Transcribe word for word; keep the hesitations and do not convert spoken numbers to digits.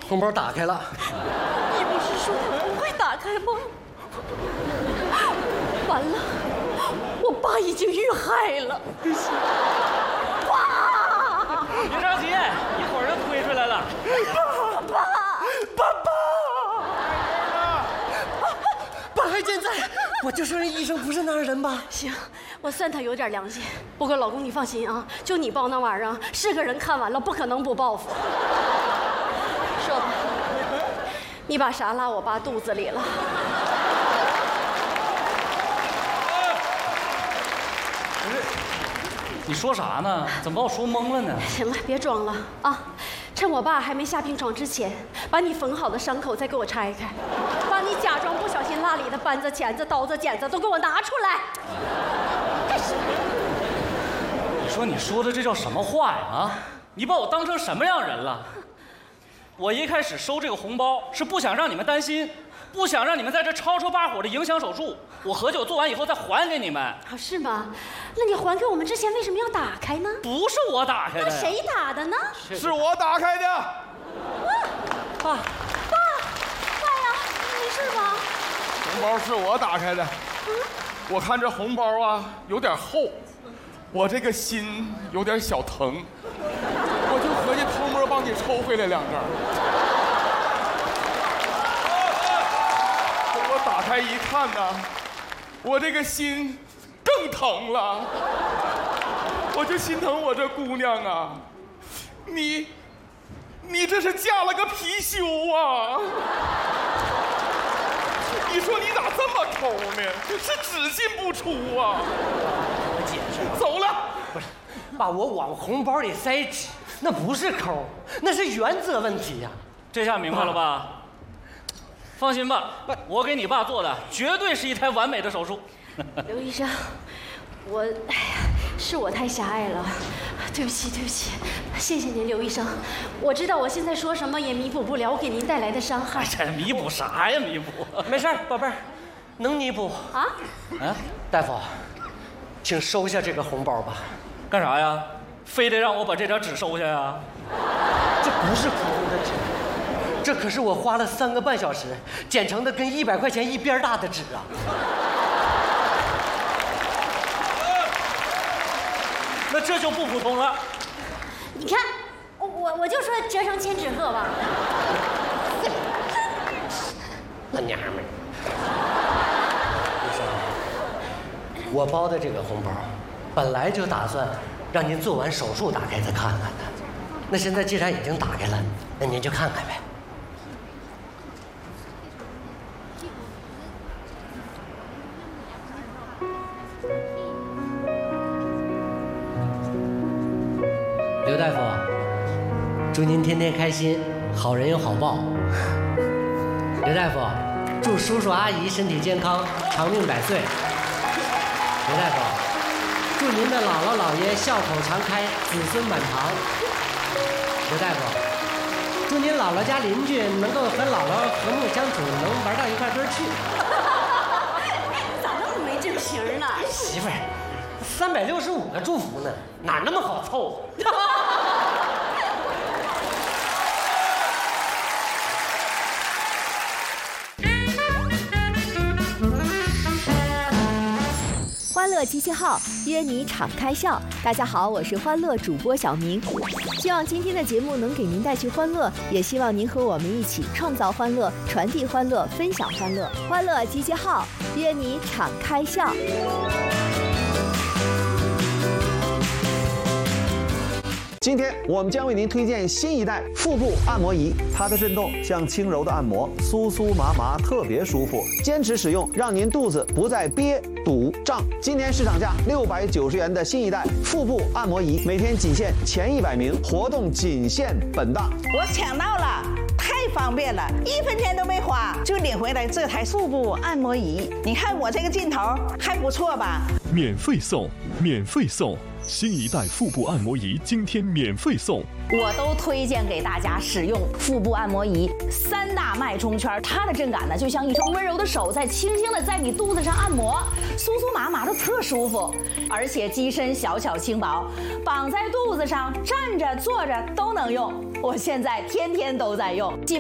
红包打开了。 你不是说它不会打开吗？完了，我爸已经遇害了。爸， 别着急，一会儿就推出来了。 爸，爸爸， 爸还健在，我就说人医生不是那样人吧。 行，我算他有点良心。不过老公你放心啊，就你报那玩意儿，是个人看完了不可能不报复。说吧，你把啥拉我爸肚子里了？ 不是，你说啥呢？怎么把我说懵了呢？ 行了，别装了啊！趁我爸还没下病床之前，把你缝好的伤口再给我拆开，把你假装不小心落里的扳子、钳子、刀子、剪子都给我拿出来。干什么？ 你说你说的这叫什么话呀？啊！你把我当成什么样人了？我一开始收这个红包是不想让你们担心，不想让你们在这吵吵把火的影响手术。我合久做完以后再还给你们。 啊，是吗？那你还给我们之前为什么要打开呢？ 不是我打开的。 那谁打的呢？ 是我打开的。 爸，爸，爸呀，你没事吗？ 红包是我打开的。嗯，我看这红包啊有点厚，我这个心有点小疼，我就合计偷摸帮你抽回来两根。等我打开一看呢，我这个心更疼了，我就心疼我这姑娘啊，你，你这是嫁了个貔貅啊！你说你咋这么抠呢？是只进不出啊！ 我解释， 走了。 不是，爸，我往红包里塞纸，那不是抠，那是原则问题呀。 这下明白了吧？放心吧，我给你爸做的绝对是一台完美的手术。 刘医生，我，哎呀，是我太狭隘了，对不起，对不起，谢谢您，刘医生。我知道我现在说什么也弥补不了我给您带来的伤害。 这弥补啥呀？弥补？ 没事，宝贝儿，能弥补啊？ 啊， 大夫，请收下这个红包吧。 干啥呀？非得让我把这点纸收下呀？ 这不是普通的纸，这可是我花了三个半小时剪成的跟一百块钱一边大的纸啊！ 那这就不普通了。 你看，我我我就说折成千纸鹤吧。 那娘们儿，医生，我包的这个红包，本来就打算让您做完手术打开再看看的。那现在既然已经打开了，那您就看看呗。刘大夫，祝您天天开心，好人有好报。刘大夫，祝叔叔阿姨身体健康，长命百岁。刘大夫，祝您的姥姥姥爷笑口常开，子孙满堂。刘大夫，祝您姥姥家邻居能够和姥姥和睦相处，能玩到一块堆儿去。 咋那么没正形呢？ 媳妇儿，三百六十五个祝福呢，哪那么好凑？ 欢乐集结号，约你敞开笑。大家好，我是欢乐主播小明。希望今天的节目能给您带去欢乐，也希望您和我们一起创造欢乐，传递欢乐，分享欢乐。欢乐集结号，约你敞开笑。 今天我们将为您推荐新一代腹部按摩仪，它的震动像轻柔的按摩，酥酥麻麻，特别舒服。坚持使用，让您肚子不再憋、堵、胀。今年市场价六百九十元的新一代腹部按摩仪，每天仅限前一百名，活动仅限本档。 我抢到了，太方便了，一分钱都没花就领回来这台腹部按摩仪。你看我这个劲头还不错吧？ 免费送，免费送。新一代腹部按摩仪今天免费送， 我都推荐给大家使用腹部按摩仪，三大脉冲圈，它的震感呢就像一双温柔的手在轻轻的在你肚子上按摩，酥酥麻麻的特舒服，而且机身小巧轻薄，绑在肚子上，站着坐着都能用，我现在天天都在用。